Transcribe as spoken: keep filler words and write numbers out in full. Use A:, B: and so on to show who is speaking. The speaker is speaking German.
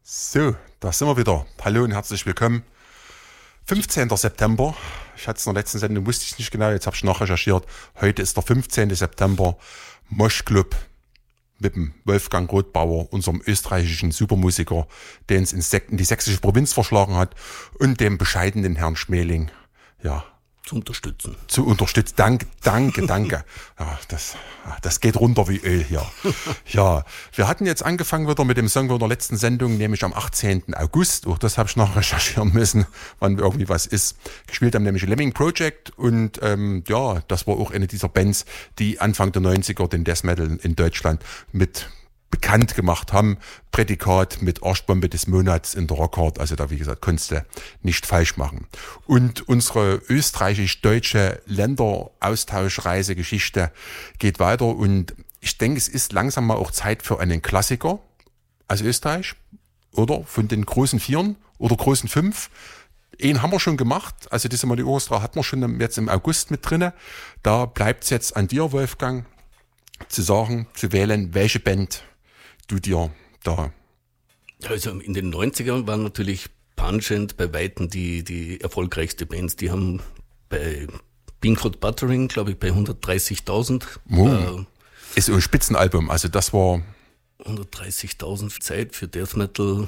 A: So, da sind wir wieder. Hallo und herzlich willkommen. fünfzehnten September. Ich hatte es in der letzten Sendung, wusste ich nicht genau, jetzt habe ich nachrecherchiert. Heute ist der fünfzehnten September. Moschclub mit dem Wolfgang Rothbauer, unserem österreichischen Supermusiker, den es in, Sek- in die sächsische Provinz verschlagen hat, und dem bescheidenen Herrn Schmeling, ja,
B: zu unterstützen.
A: Zu unterstützen. Danke, danke, danke. Ja, das, das geht runter wie Öl hier. Ja, wir hatten jetzt angefangen wieder mit dem Song von der letzten Sendung, nämlich am achtzehnten August. Auch das habe ich noch recherchieren müssen, wann irgendwie was ist. Gespielt haben nämlich Lemming Project und ähm, ja, das war auch eine dieser Bands, die Anfang der neunziger den Death Metal in Deutschland mit bekannt gemacht haben. Prädikat mit Arschbombe des Monats in der Rockhard. Also da, wie gesagt, konntest du nicht falsch machen. Und unsere österreichisch-deutsche Länderaustauschreisegeschichte geht weiter. Und ich denke, es ist langsam mal auch Zeit für einen Klassiker aus Österreich. Oder von den großen Vieren oder großen Fünf. Einen haben wir schon gemacht. Also diese Mali Orchestra hatten wir schon jetzt im August mit drinne. Da bleibt es jetzt an dir, Wolfgang, zu sagen, zu wählen, welche Band du dir da...
B: Also in den neunzigern waren natürlich Pungent bei Weitem die, die erfolgreichste Bands. Die haben bei Pinkford Buttering, glaube ich, bei hundertdreißigtausend.
A: Oh,
B: äh,
A: ist so ein Spitzenalbum, also das war...
B: hundertdreißigtausend Zeit für Death Metal